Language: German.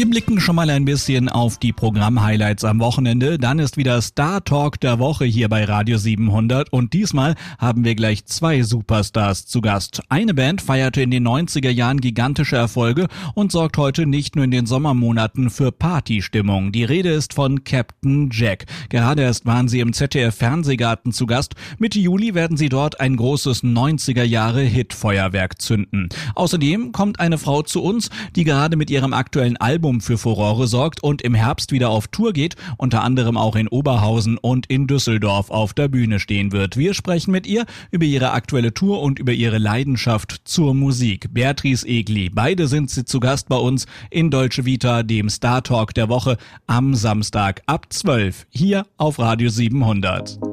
Wir blicken schon mal ein bisschen auf die Programm-Highlights am Wochenende. Dann ist wieder Star Talk der Woche hier bei Radio 700 und diesmal haben wir gleich zwei Superstars zu Gast. Eine Band feierte in den 90er Jahren gigantische Erfolge und sorgt heute nicht nur in den Sommermonaten für Partystimmung. Die Rede ist von Captain Jack. Gerade erst waren sie im ZDF-Fernsehgarten zu Gast. Mitte Juli werden sie dort ein großes 90er-Jahre-Hitfeuerwerk zünden. Außerdem kommt eine Frau zu uns, die gerade mit ihrem aktuellen Album für Furore sorgt und im Herbst wieder auf Tour geht, unter anderem auch in Oberhausen und in Düsseldorf auf der Bühne stehen wird. Wir sprechen mit ihr über ihre aktuelle Tour und über ihre Leidenschaft zur Musik. Beatrice Egli, beide sind sie zu Gast bei uns in Deutsche Vita, dem Star Talk der Woche am Samstag ab 12 hier auf Radio 700.